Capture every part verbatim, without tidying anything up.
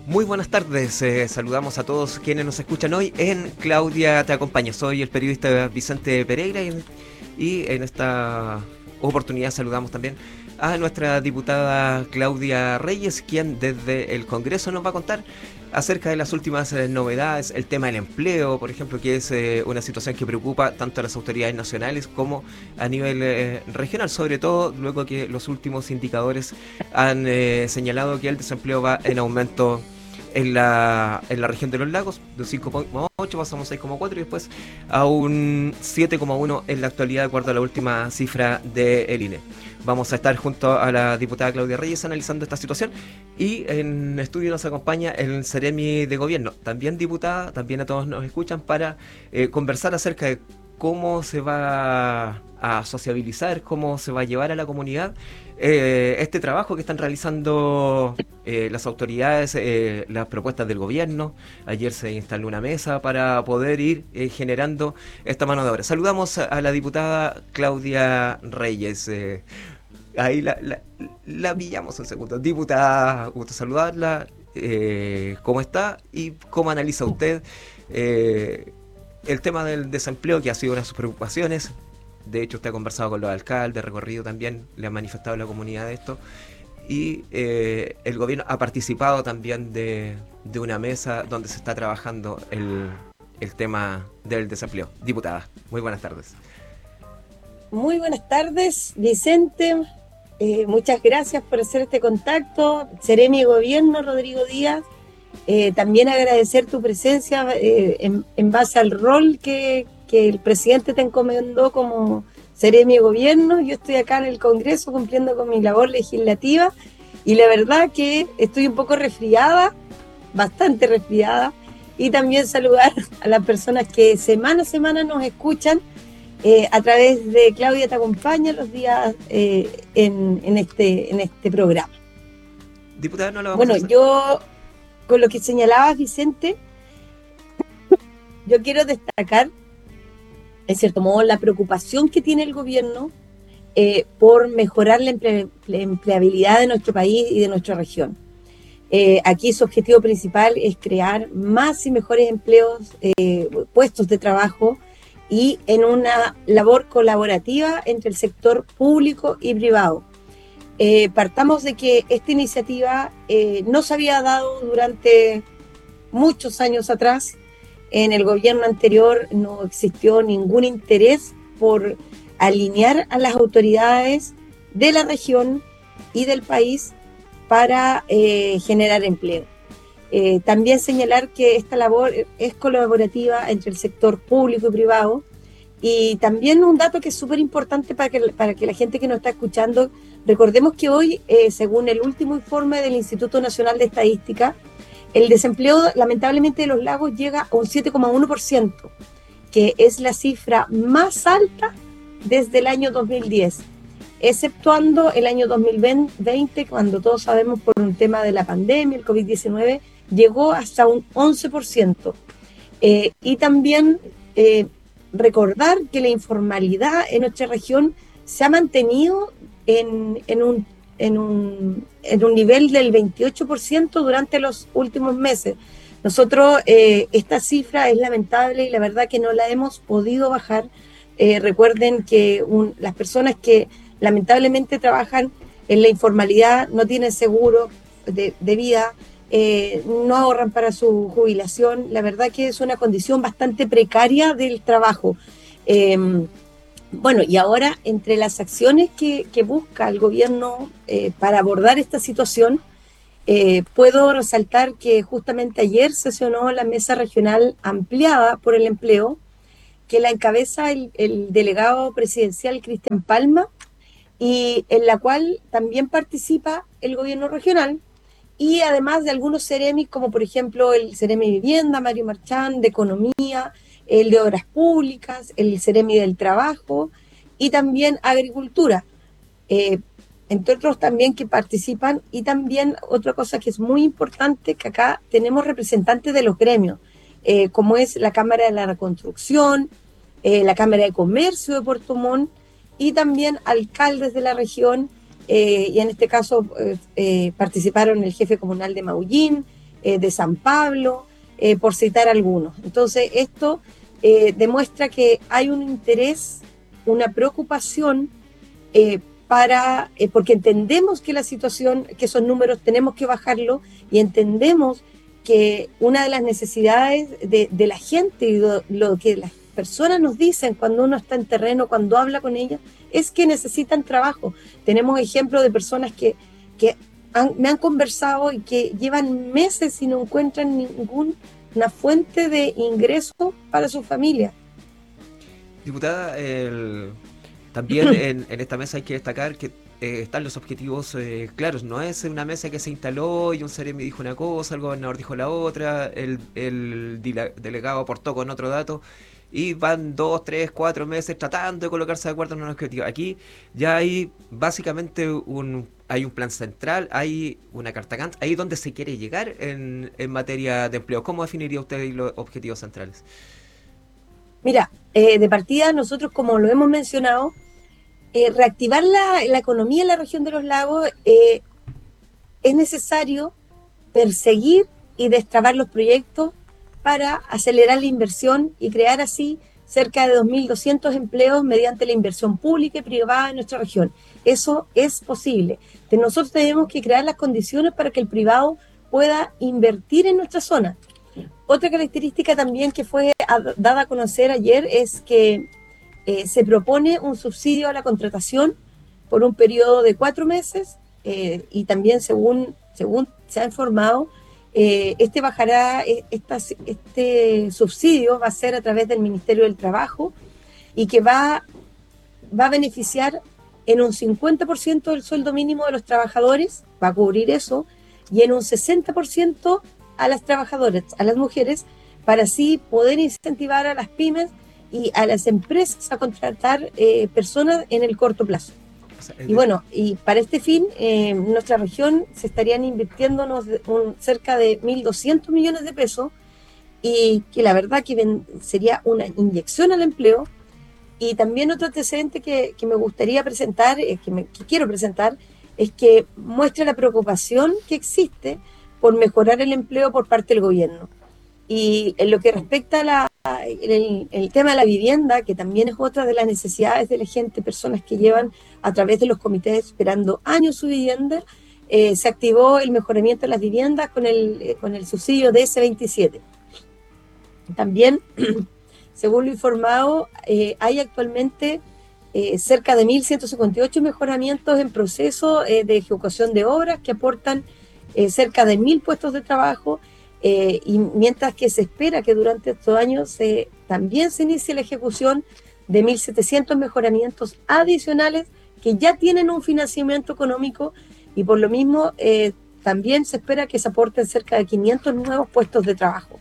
Muy buenas tardes, eh, saludamos a todos quienes nos escuchan hoy en Claudia Te Acompaña. Soy el periodista Vicente Pereira y, y en esta oportunidad saludamos también a nuestra diputada Claudia Reyes, quien desde el Congreso nos va a contar acerca de las últimas eh, novedades, el tema del empleo, por ejemplo, que es eh, una situación que preocupa tanto a las autoridades nacionales como a nivel eh, regional, sobre todo luego que los últimos indicadores han eh, señalado que el desempleo va en aumento en la, en la región de los lagos, de cinco coma ocho pasamos a seis coma cuatro y después a un siete coma uno en la actualidad, de acuerdo a la última cifra del I N E. Vamos a estar junto a la diputada Claudia Reyes analizando esta situación y en estudio nos acompaña el Ceremi de Gobierno, también diputada, también a todos nos escuchan para eh, conversar acerca de cómo se va a sociabilizar, cómo se va a llevar a la comunidad eh, este trabajo que están realizando eh, las autoridades, eh, las propuestas del gobierno. Ayer se instaló una mesa para poder ir eh, generando esta mano de obra. Saludamos a, a la diputada Claudia Reyes. Eh, ahí la, la, la pillamos un segundo. Diputada, gusto saludarla. Eh, ¿Cómo está y cómo analiza usted eh, el tema del desempleo, que ha sido una de sus preocupaciones? De hecho, usted ha conversado con los alcaldes, recorrido también, le ha manifestado a la comunidad de esto. Y eh, el gobierno ha participado también de, de una mesa donde se está trabajando el, el tema del desempleo. Diputada, muy buenas tardes. Muy buenas tardes, Vicente. Eh, muchas gracias por hacer este contacto. Ceremi de Gobierno, Rodrigo Díaz. Eh, también agradecer tu presencia eh, en, en base al rol que, que el presidente te encomendó como Ceremi de Gobierno. Yo estoy acá en el Congreso cumpliendo con mi labor legislativa y la verdad que estoy un poco resfriada, bastante resfriada, y también saludar a las personas que semana a semana nos escuchan eh, a través de Claudia Te Acompaña los días eh, en, en, este, en este programa. Diputada, no lo vamos bueno, a hacer. yo... Con lo que señalabas, Vicente, yo quiero destacar, en cierto modo, la preocupación que tiene el gobierno eh, por mejorar la, emple la empleabilidad de nuestro país y de nuestra región. Eh, aquí su objetivo principal es crear más y mejores empleos, eh, puestos de trabajo y en una labor colaborativa entre el sector público y privado. Eh, partamos de que esta iniciativa eh, no se había dado durante muchos años atrás. En el gobierno anterior no existió ningún interés por alinear a las autoridades de la región y del país para eh, generar empleo. Eh, también señalar que esta labor es colaborativa entre el sector público y privado. Y también un dato que es súper importante para que, para que la gente que nos está escuchando, recordemos que hoy, eh, según el último informe del Instituto Nacional de Estadística, el desempleo lamentablemente de los lagos llega a un siete coma uno por ciento, que es la cifra más alta desde el año dos mil diez, exceptuando el año dos mil veinte, cuando todos sabemos por un tema de la pandemia, el COVID diecinueve, llegó hasta un once por ciento. Eh, y también... Eh, recordar que la informalidad en nuestra región se ha mantenido en, en, un, en, un, en un nivel del veintiocho por ciento durante los últimos meses. Nosotros, eh, esta cifra es lamentable y la verdad que no la hemos podido bajar. Eh, recuerden que un, las personas que lamentablemente trabajan en la informalidad no tienen seguro de, de vida, Eh, no ahorran para su jubilación. La verdad que es una condición bastante precaria del trabajo. Eh, bueno, y ahora entre las acciones que, que busca el gobierno eh, para abordar esta situación, eh, puedo resaltar que justamente ayer sesionó la mesa regional ampliada por el empleo, que la encabeza el, el delegado presidencial Cristian Palma, y en la cual también participa el gobierno regional, y además de algunos ceremis, como por ejemplo el Ceremi de Vivienda, Mario Marchán, de Economía, el de Obras Públicas, el Ceremi del Trabajo y también Agricultura, eh, entre otros también que participan. Y también otra cosa que es muy importante, que acá tenemos representantes de los gremios, eh, como es la Cámara de la Reconstrucción, eh, la Cámara de Comercio de Puerto Montt y también alcaldes de la región. Eh, y en este caso eh, eh, participaron el jefe comunal de Maullín, eh, de San Pablo, eh, por citar algunos. Entonces, esto eh, demuestra que hay un interés, una preocupación, eh, para, eh, porque entendemos que la situación, que esos números tenemos que bajarlo, y entendemos que una de las necesidades de, de la gente y lo, lo que las personas nos dicen cuando uno está en terreno, cuando habla con ellas, es que necesitan trabajo. Tenemos ejemplos de personas que, que han, me han conversado y que llevan meses y no encuentran ninguna fuente de ingreso para su familia. Diputada, el... también en, en esta mesa hay que destacar que eh, están los objetivos eh, claros. No es una mesa que se instaló y un seremi dijo una cosa, el gobernador dijo la otra, el, el delegado aportó con otro dato y van dos, tres, cuatro meses tratando de colocarse de acuerdo en un objetivo. Aquí ya hay básicamente un hay un plan central, hay una carta Gantt, ahí donde se quiere llegar en, en materia de empleo. ¿Cómo definiría usted los objetivos centrales? Mira, eh, de partida nosotros, como lo hemos mencionado, eh, reactivar la, la economía en la región de los lagos, eh, es necesario perseguir y destrabar los proyectos para acelerar la inversión y crear así cerca de dos mil doscientos empleos mediante la inversión pública y privada en nuestra región. Eso es posible. De nosotros tenemos que crear las condiciones para que el privado pueda invertir en nuestra zona. Otra característica también que fue dada a conocer ayer es que eh, se propone un subsidio a la contratación por un periodo de cuatro meses eh, y también según, según se ha informado, eh, este bajará, esta, este subsidio va a ser a través del Ministerio del Trabajo y que va, va a beneficiar en un cincuenta por ciento del sueldo mínimo de los trabajadores, va a cubrir eso, y en un sesenta por ciento a las trabajadoras, a las mujeres, para así poder incentivar a las pymes y a las empresas a contratar eh, personas en el corto plazo. O sea, y bueno, y para este fin, eh, en nuestra región se estarían invirtiéndonos un, cerca de mil doscientos millones de pesos, y que la verdad que ven, sería una inyección al empleo. Y también otro antecedente que, que me gustaría presentar, eh, que, me, que quiero presentar, es que muestra la preocupación que existe por mejorar el empleo por parte del gobierno. Y en lo que respecta a la, el, el tema de la vivienda, que también es otra de las necesidades de la gente, personas que llevan a través de los comités esperando años su vivienda, eh, se activó el mejoramiento de las viviendas con el, eh, con el subsidio de ese veintisiete. También, según lo informado, eh, hay actualmente eh, cerca de mil ciento cincuenta y ocho mejoramientos en proceso eh, de ejecución de obras que aportan eh, cerca de mil puestos de trabajo. Eh, y mientras que se espera que durante estos años se, también se inicie la ejecución de mil setecientos mejoramientos adicionales que ya tienen un financiamiento económico, y por lo mismo eh, también se espera que se aporten cerca de quinientos nuevos puestos de trabajo.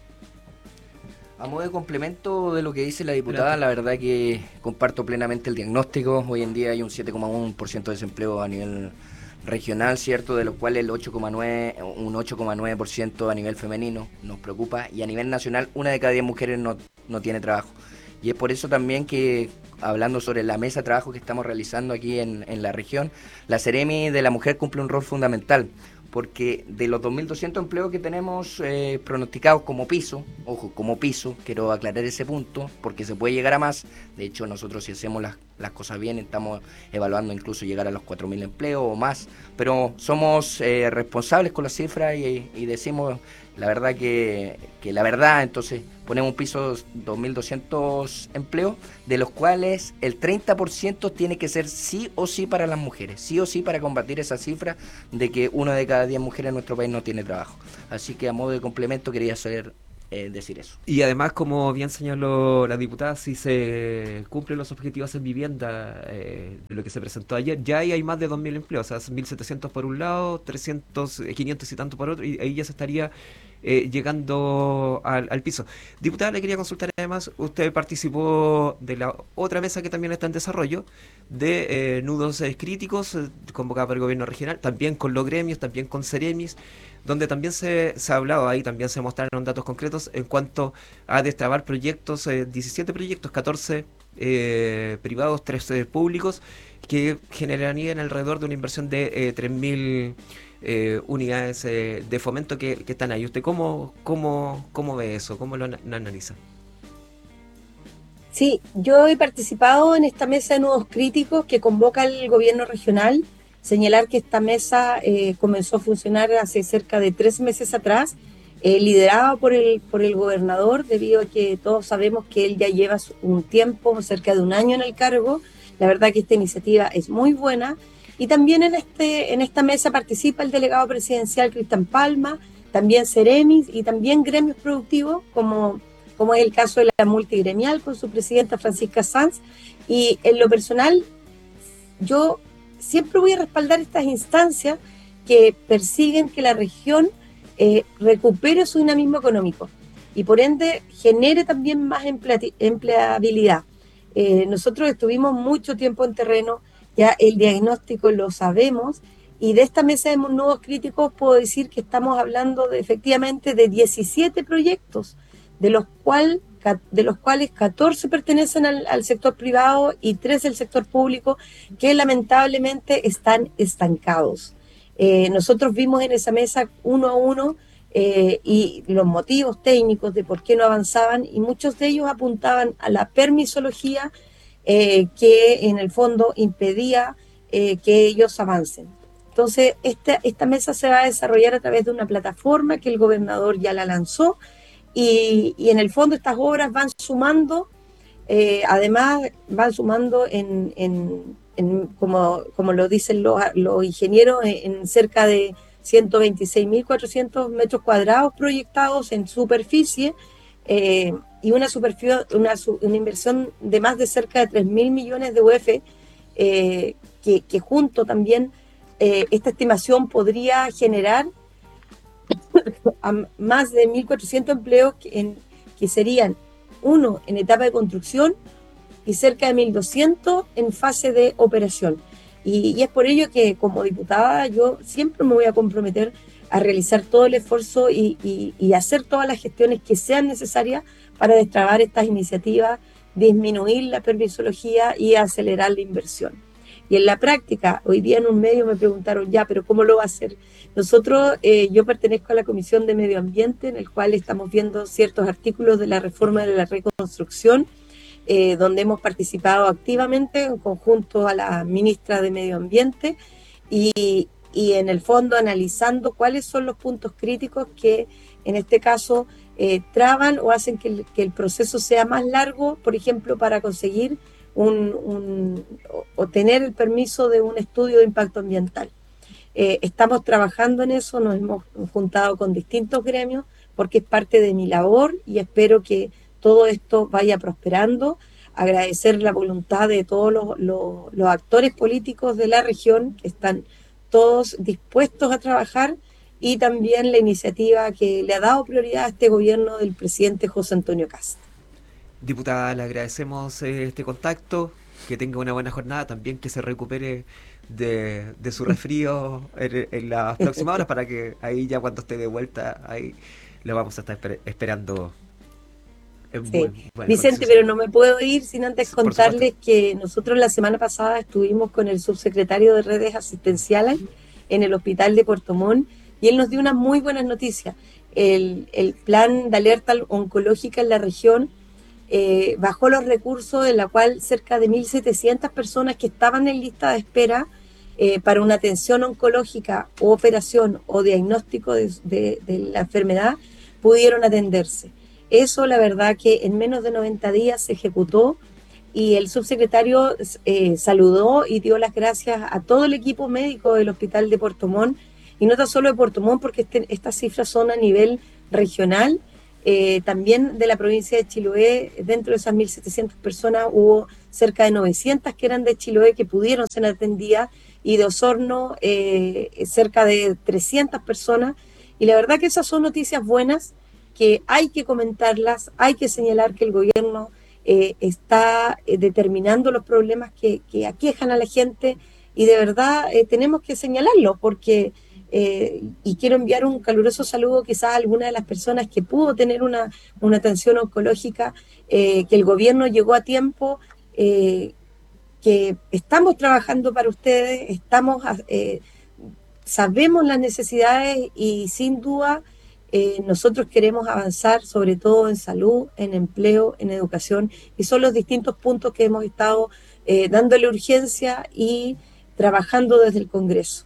A modo de complemento de lo que dice la diputada, la verdad que comparto plenamente el diagnóstico. Hoy en día hay un siete coma uno por ciento de desempleo a nivel regional, ¿cierto? De los cuales el ocho coma nueve, un ocho coma nueve por ciento a nivel femenino nos preocupa, y a nivel nacional una de cada diez mujeres no, no tiene trabajo. Y es por eso también que, hablando sobre la mesa de trabajo que estamos realizando aquí en, en la región, la Seremi de la Mujer cumple un rol fundamental, porque de los dos mil doscientos empleos que tenemos eh, pronosticados como piso, ojo, como piso, quiero aclarar ese punto, porque se puede llegar a más. De hecho, nosotros, si hacemos las, las cosas bien, estamos evaluando incluso llegar a los cuatro mil empleos o más, pero somos eh, responsables con las cifras y, y decimos la verdad que, que la verdad, entonces ponemos un piso dos mil doscientos empleos, de los cuales el treinta por ciento tiene que ser sí o sí para las mujeres, sí o sí para combatir esa cifra de que una de cada diez mujeres en nuestro país no tiene trabajo. Así que a modo de complemento quería hacer eh, decir eso. Y además, como bien señaló la diputada, si se cumplen los objetivos en vivienda eh, de lo que se presentó ayer, ya ahí hay más de dos mil empleos, o sea, mil setecientos por un lado, trescientos, quinientos y tanto por otro, y ahí ya se estaría eh, llegando al, al piso. Diputada, le quería consultar además, usted participó de la otra mesa que también está en desarrollo, de eh, nudos eh, críticos, eh, convocada por el gobierno regional, también con los gremios, también con Ceremis, donde también se, se ha hablado, ahí también se mostraron datos concretos en cuanto a destrabar proyectos, eh, diecisiete proyectos, catorce eh, privados, trece públicos, que generarían alrededor de una inversión de eh, tres mil eh, unidades eh, de fomento que, que están ahí. ¿Usted cómo, cómo, cómo ve eso? ¿Cómo lo, lo analiza? Sí, yo he participado en esta mesa de nudos críticos que convoca el gobierno regional. Señalar que esta mesa eh, comenzó a funcionar hace cerca de tres meses atrás, eh, liderada por el, por el gobernador, debido a que todos sabemos que él ya lleva un tiempo, cerca de un año en el cargo. La verdad que esta iniciativa es muy buena. Y también en, este, en esta mesa participa el delegado presidencial Cristian Palma, también Ceremis y también gremios productivos, como, como es el caso de la multigremial con su presidenta Francisca Sanz. Y en lo personal, yo siempre voy a respaldar estas instancias que persiguen que la región eh, recupere su dinamismo económico y por ende genere también más empleabilidad. Eh, nosotros estuvimos mucho tiempo en terreno, ya el diagnóstico lo sabemos, y de esta mesa de nudos críticos puedo decir que estamos hablando de, efectivamente de diecisiete proyectos, de los, cual, de los cuales catorce pertenecen al, al sector privado y tres del sector público, que lamentablemente están estancados. Eh, nosotros vimos en esa mesa uno a uno eh, y los motivos técnicos de por qué no avanzaban, y muchos de ellos apuntaban a la permisología eh, que en el fondo impedía eh, que ellos avancen. Entonces, esta, esta mesa se va a desarrollar a través de una plataforma que el gobernador ya la lanzó, y, y en el fondo estas obras van sumando, eh, además van sumando en, en, en como, como lo dicen los, los ingenieros, en, en cerca de ciento veintiséis mil cuatrocientos metros cuadrados proyectados en superficie, eh, y una, superficie, una, una inversión de más de cerca de tres mil millones de U F, eh, que, que junto también eh, esta estimación podría generar a más de mil cuatrocientos empleos que, en, que serían uno en etapa de construcción y cerca de mil doscientos en fase de operación. Y, y es por ello que como diputada yo siempre me voy a comprometer a realizar todo el esfuerzo y, y, y hacer todas las gestiones que sean necesarias para destrabar estas iniciativas, disminuir la permisología y acelerar la inversión. Y en la práctica, hoy día en un medio me preguntaron, ya, pero ¿cómo lo va a hacer? Nosotros, eh, yo pertenezco a la Comisión de Medio Ambiente, en el cual estamos viendo ciertos artículos de la reforma de la reconstrucción, eh, donde hemos participado activamente en conjunto a la ministra de Medio Ambiente y, y en el fondo analizando cuáles son los puntos críticos que en este caso eh, traban o hacen que el, que el proceso sea más largo, por ejemplo, para conseguir un, un, o tener el permiso de un estudio de impacto ambiental. Eh, estamos trabajando en eso, nos hemos juntado con distintos gremios porque es parte de mi labor y espero que todo esto vaya prosperando. Agradecer la voluntad de todos los, los, los actores políticos de la región que están todos dispuestos a trabajar, y también la iniciativa que le ha dado prioridad a este gobierno del presidente José Antonio Kast. Diputada, le agradecemos eh, este contacto, que tenga una buena jornada, también que se recupere de, de su resfrío en, en las próximas horas, para que ahí ya cuando esté de vuelta, ahí lo vamos a estar esper esperando. Sí. Vicente, pero no me puedo ir sin antes sí, contarles que nosotros la semana pasada estuvimos con el subsecretario de redes asistenciales en el hospital de Puerto Montt, y él nos dio unas muy buenas noticias. El, el plan de alerta oncológica en la región eh, bajó los recursos, en la cual cerca de mil setecientas personas que estaban en lista de espera eh, para una atención oncológica o operación o diagnóstico de, de, de la enfermedad pudieron atenderse. Eso, la verdad, que en menos de noventa días se ejecutó, y el subsecretario eh, saludó y dio las gracias a todo el equipo médico del hospital de Puerto Montt, y no tan solo de Puerto Montt, porque este, estas cifras son a nivel regional, eh, también de la provincia de Chiloé. Dentro de esas mil setecientas personas hubo cerca de novecientas que eran de Chiloé que pudieron ser atendidas, y de Osorno eh, cerca de trescientas personas, y la verdad que esas son noticias buenas, que hay que comentarlas, hay que señalar que el gobierno eh, está eh, determinando los problemas que, que aquejan a la gente, y de verdad eh, tenemos que señalarlo, porque, eh, y quiero enviar un caluroso saludo quizás a alguna de las personas que pudo tener una, una atención oncológica, eh, que el gobierno llegó a tiempo, eh, que estamos trabajando para ustedes, estamos... Eh, sabemos las necesidades y sin duda eh, nosotros queremos avanzar sobre todo en salud, en empleo, en educación, y son los distintos puntos que hemos estado eh, dándole urgencia y trabajando desde el Congreso.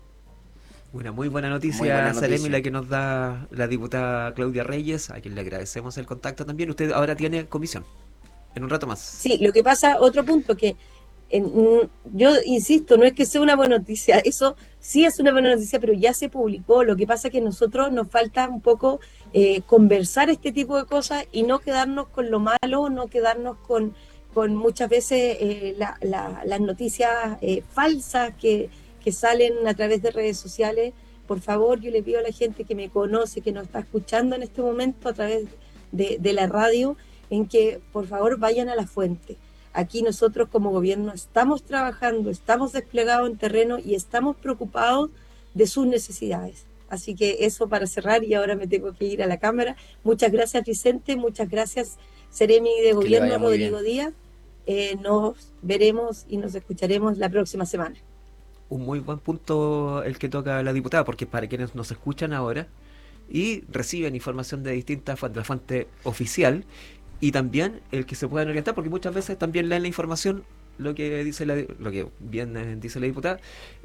Una muy buena Muy noticia, buena Seremi, noticia. la que nos da la diputada Claudia Reyes, a quien le agradecemos el contacto también. Usted ahora tiene comisión, en un rato más. Sí, lo que pasa, otro punto, que en- yo insisto, no es que sea una buena noticia, eso sí es una buena noticia, pero ya se publicó. Lo que pasa es que a nosotros nos falta un poco eh, conversar este tipo de cosas y no quedarnos con lo malo, no quedarnos con, con muchas veces eh, la- la- las noticias eh, falsas que, que salen a través de redes sociales. Por favor, yo le pido a la gente que me conoce, que nos está escuchando en este momento a través de, de la radio, en que por favor vayan a la fuente. Aquí nosotros como gobierno estamos trabajando, estamos desplegados en terreno y estamos preocupados de sus necesidades. Así que eso para cerrar, y ahora me tengo que ir a la Cámara. Muchas gracias, Vicente, muchas gracias, Seremi de Que le Gobierno, vaya muy bien. Rodrigo Díaz. Eh, nos veremos y nos escucharemos la próxima semana. Un muy buen punto el que toca la diputada, porque para quienes nos escuchan ahora y reciben información de distintas fuentes, la fuente oficial, y también el que se puedan orientar, porque muchas veces también leen la información, lo que dice la, lo que bien eh, dice la diputada,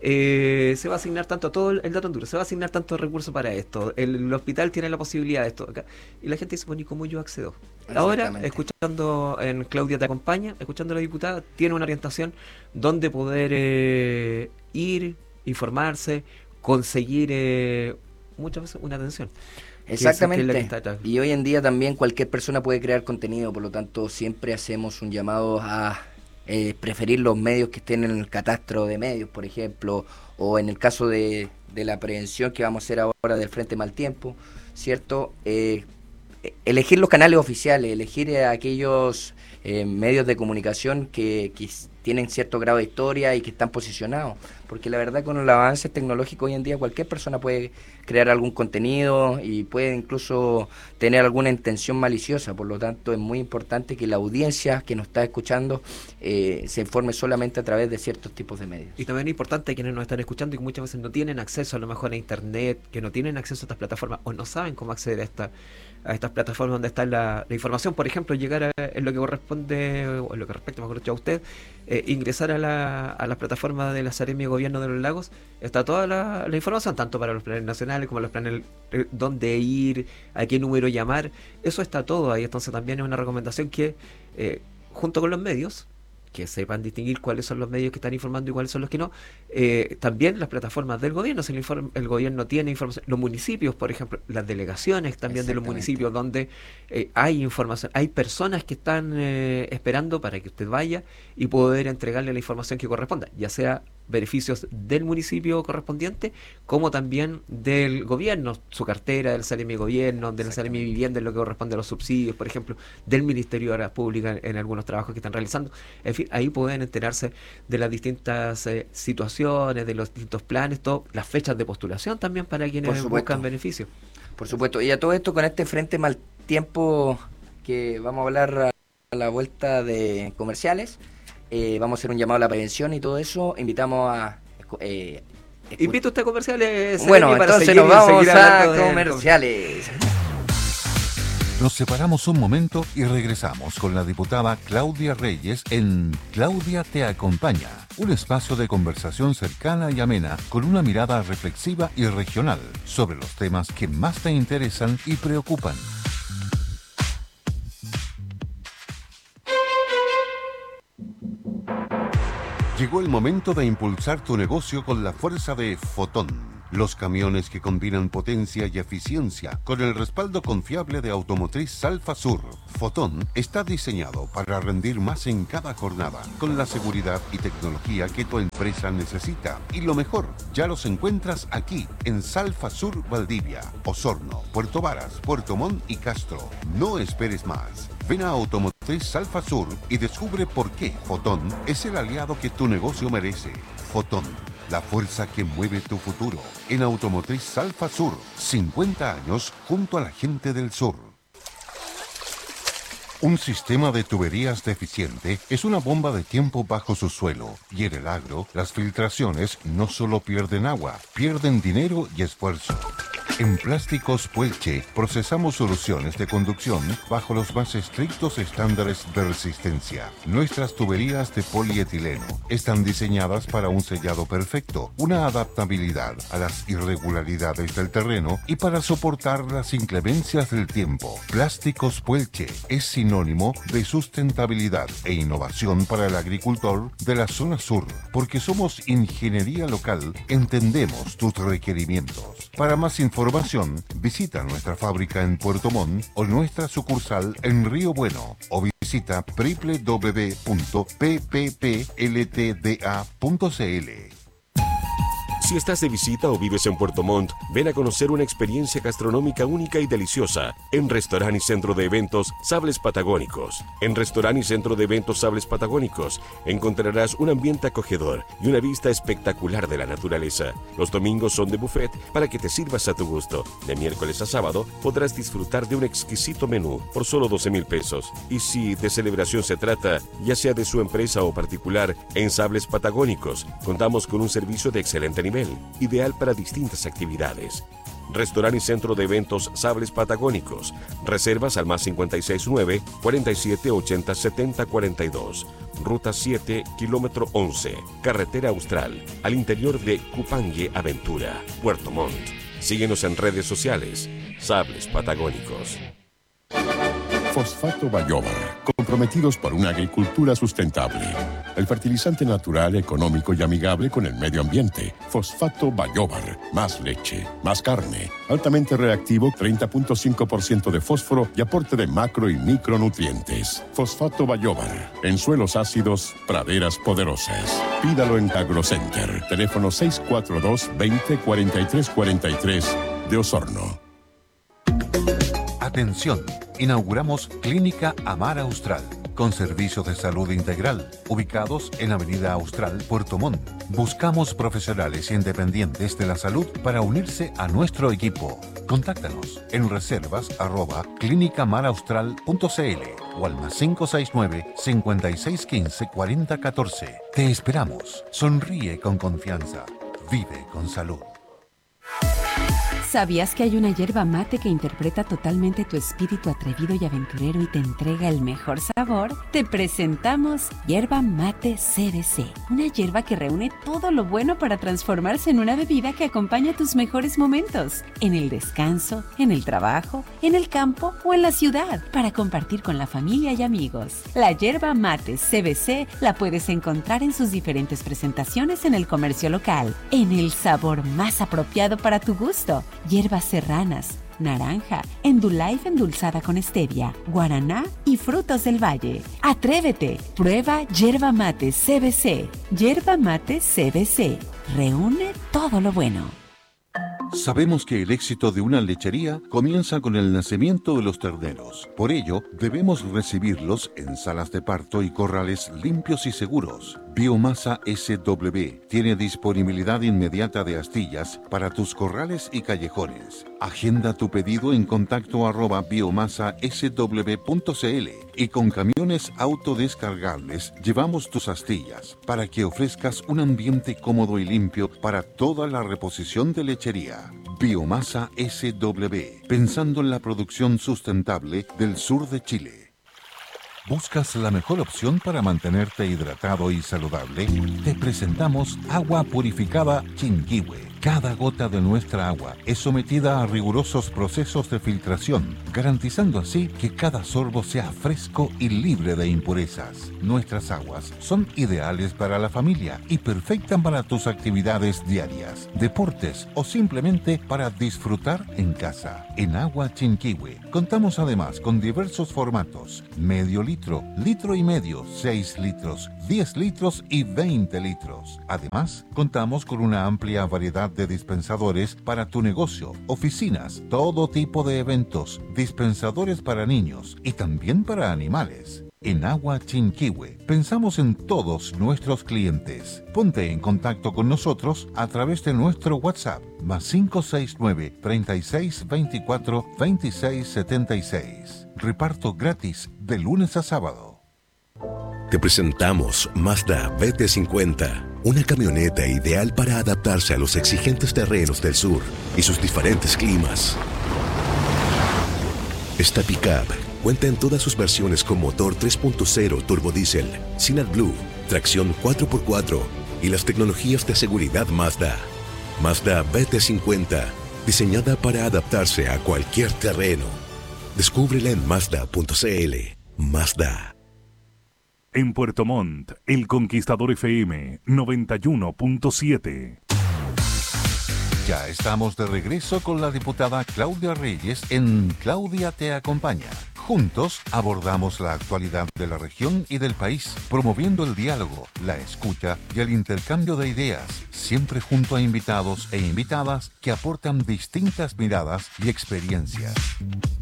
eh, se va a asignar tanto, todo el, el dato en duro, se va a asignar tanto recurso para esto, el, el hospital tiene la posibilidad de esto, acá, y la gente dice, bueno, ¿y cómo yo accedo? Ahora, Exactamente. escuchando en Claudia Te Acompaña, escuchando a la diputada, tiene una orientación donde poder eh, ir, informarse, conseguir eh, muchas veces una atención. Que es- que es la que Exactamente. está atrás. Y hoy en día también cualquier persona puede crear contenido, por lo tanto siempre hacemos un llamado a eh, preferir los medios que estén en el catastro de medios, por ejemplo, o en el caso de, de la prevención que vamos a hacer ahora del Frente Mal Tiempo, ¿cierto? Eh, elegir los canales oficiales, elegir eh, aquellos eh, medios de comunicación que, que s- tienen cierto grado de historia y que están posicionados, porque la verdad con el avance tecnológico hoy en día cualquier persona puede crear algún contenido y puede incluso tener alguna intención maliciosa, por lo tanto es muy importante que la audiencia que nos está escuchando eh, se informe solamente a través de ciertos tipos de medios. Y también es importante quienes nos están escuchando y que muchas veces no tienen acceso a lo mejor a internet, que no tienen acceso a estas plataformas o no saben cómo acceder a, esta, a estas plataformas donde está la, la información. Por ejemplo, llegar a, en lo que corresponde, o en lo que respecta, mejor dicho, a usted, eh, ingresar a la, a las plataformas de la Seremi de Gobierno de los Lagos, está toda la, la información, tanto para los planes nacionales como los planes, eh, dónde ir, a qué número llamar, eso está todo ahí. Entonces también es una recomendación que, eh, junto con los medios, que sepan distinguir cuáles son los medios que están informando y cuáles son los que no. Eh, también las plataformas del gobierno, si el, inform- el gobierno tiene información, los municipios, por ejemplo, las delegaciones también de los Exactamente. municipios donde eh, hay información, hay personas que están eh, esperando para que usted vaya y poder entregarle la información que corresponda, ya sea beneficios del municipio correspondiente, como también del gobierno, su cartera, del Seremi Gobierno, de la Seremi Exactamente. Vivienda, en lo que corresponde a los subsidios, por ejemplo, del Ministerio de Obras Públicas en algunos trabajos que están realizando. En fin, ahí pueden enterarse de las distintas eh, situaciones, de los distintos planes, todo, las fechas de postulación también para Por quienes supuesto. buscan beneficios. Por supuesto, y a todo esto con este Frente Mal Tiempo que vamos a hablar a la vuelta de comerciales, eh, vamos a hacer un llamado a la prevención y todo eso, invitamos a... Eh, escu- Invito a usted a comerciales. bueno, Seremi, para entonces seguir- nos vamos seguir a hablando de- comerciales. Nos separamos un momento y regresamos con la diputada Claudia Reyes en Claudia Te Acompaña, un espacio de conversación cercana y amena con una mirada reflexiva y regional sobre los temas que más te interesan y preocupan. Llegó el momento de impulsar tu negocio con la fuerza de Fotón. Los camiones que combinan potencia y eficiencia con el respaldo confiable de Automotriz Salfa Sur. Fotón está diseñado para rendir más en cada jornada, con la seguridad y tecnología que tu empresa necesita. Y lo mejor, ya los encuentras aquí, en Salfa Sur Valdivia, Osorno, Puerto Varas, Puerto Montt y Castro. No esperes más. Ven a Automotriz Salfa Sur y descubre por qué Fotón es el aliado que tu negocio merece. Fotón, la fuerza que mueve tu futuro. En Automotriz Salfa Sur, cincuenta años junto a la gente del sur. Un sistema de tuberías deficiente es una bomba de tiempo bajo su suelo, y en el agro, las filtraciones no solo pierden agua, pierden dinero y esfuerzo. En Plásticos Puelche procesamos soluciones de conducción bajo los más estrictos estándares de resistencia. Nuestras tuberías de polietileno están diseñadas para un sellado perfecto, una adaptabilidad a las irregularidades del terreno y para soportar las inclemencias del tiempo. Plásticos Puelche es sinónimo de sustentabilidad e innovación para el agricultor de la zona sur, porque somos ingeniería local, entendemos tus requerimientos. Para más información, visita nuestra fábrica en Puerto Montt o nuestra sucursal en Río Bueno o visita doble u doble u doble u punto p p p l t d a punto c l. Si estás de visita o vives en Puerto Montt, ven a conocer una experiencia gastronómica única y deliciosa en Restaurante y Centro de Eventos Sables Patagónicos. En Restaurante y Centro de Eventos Sables Patagónicos encontrarás un ambiente acogedor y una vista espectacular de la naturaleza. Los domingos son de buffet para que te sirvas a tu gusto. De miércoles a sábado podrás disfrutar de un exquisito menú por solo doce mil pesos. Y si de celebración se trata, ya sea de su empresa o particular, en Sables Patagónicos contamos con un servicio de excelente nivel, ideal para distintas actividades. Restaurante y Centro de Eventos Sables Patagónicos. Reservas al más cincuenta y seis nueve, cuarenta y siete, ochenta, setenta, cuarenta y dos. Ruta siete, kilómetro once. Carretera Austral, al interior de Cupangue Aventura, Puerto Montt. Síguenos en redes sociales. Sables Patagónicos. Fosfato Bayóvar, comprometidos por una agricultura sustentable. El fertilizante natural, económico y amigable con el medio ambiente. Fosfato Bayóvar, más leche, más carne, altamente reactivo, treinta punto cinco por ciento de fósforo y aporte de macro y micronutrientes. Fosfato Bayóvar, en suelos ácidos, praderas poderosas. Pídalo en AgroCenter, teléfono seis cuatro dos, veinte, cuarenta y tres cuarenta y tres de Osorno. Atención, inauguramos Clínica Amar Austral, con servicio de salud integral, ubicados en Avenida Austral, Puerto Montt. Buscamos profesionales independientes de la salud para unirse a nuestro equipo. Contáctanos en reservas arroba clínicamaraustral punto c l o al más cinco seis nueve, cincuenta y seis quince, cuarenta catorce. Te esperamos. Sonríe con confianza. Vive con salud. ¿Sabías que hay una yerba mate que interpreta totalmente tu espíritu atrevido y aventurero y te entrega el mejor sabor? Te presentamos Yerba Mate C B C, una yerba que reúne todo lo bueno para transformarse en una bebida que acompaña tus mejores momentos, en el descanso, en el trabajo, en el campo o en la ciudad, para compartir con la familia y amigos. La Yerba Mate C B C la puedes encontrar en sus diferentes presentaciones en el comercio local, en el sabor más apropiado para tu gusto. Hierbas serranas, naranja, Endulife endulzada con stevia, guaraná y frutos del valle. ¡Atrévete! Prueba Yerba Mate C B C. Yerba Mate C B C. Reúne todo lo bueno. Sabemos que el éxito de una lechería comienza con el nacimiento de los terneros. Por ello, debemos recibirlos en salas de parto y corrales limpios y seguros. Biomasa S W tiene disponibilidad inmediata de astillas para tus corrales y callejones. Agenda tu pedido en contacto arroba biomasa s w punto c l y con camiones autodescargables llevamos tus astillas para que ofrezcas un ambiente cómodo y limpio para toda la reposición de lechería. Biomasa S W, pensando en la producción sustentable del sur de Chile. ¿Buscas la mejor opción para mantenerte hidratado y saludable? Te presentamos Agua Purificada Chinquihue. Cada gota de nuestra agua es sometida a rigurosos procesos de filtración, garantizando así que cada sorbo sea fresco y libre de impurezas. Nuestras aguas son ideales para la familia y perfectas para tus actividades diarias, deportes o simplemente para disfrutar en casa. En Agua Chinquihue contamos además con diversos formatos: medio litro, litro y medio, seis litros, diez litros y veinte litros. Además, contamos con una amplia variedad de dispensadores para tu negocio, oficinas, todo tipo de eventos, dispensadores para niños y también para animales. en Agua Chinquihue. Pensamos en todos nuestros clientes. Ponte en contacto con nosotros a través de nuestro WhatsApp más cinco seis nueve, treinta y seis, veinticuatro, veintiséis setenta y seis. Reparto gratis de lunes a sábado. Te presentamos Mazda B T cincuenta, una camioneta ideal para adaptarse a los exigentes terrenos del sur y sus diferentes climas. Esta pickup cuenta en todas sus versiones con motor tres punto cero turbodiesel, sin AdBlue, tracción cuatro por cuatro y las tecnologías de seguridad Mazda. Mazda B T cincuenta, diseñada para adaptarse a cualquier terreno. Descúbrela en Mazda punto cl. Mazda. En Puerto Montt, El Conquistador F M noventa y uno punto siete. Ya estamos de regreso con la diputada Claudia Reyes en Claudia Te Acompaña. Juntos abordamos la actualidad de la región y del país, promoviendo el diálogo, la escucha y el intercambio de ideas, siempre junto a invitados e invitadas que aportan distintas miradas y experiencias.